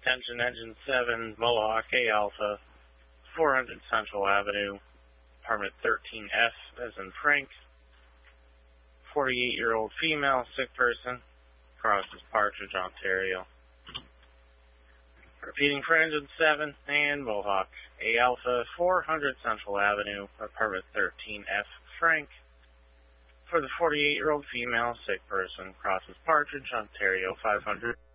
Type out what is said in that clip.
Attention Engine 7, Mohawk A Alpha, 400 Central Avenue, apartment 13F as in Frank. 48-year-old female, sick person, crosses Partridge, Ontario. Repeating for Engine 7 and Mohawk A Alpha, 400 Central Avenue, apartment 13F, Frank. For the 48-year-old female, sick person, crosses Partridge, Ontario, 500.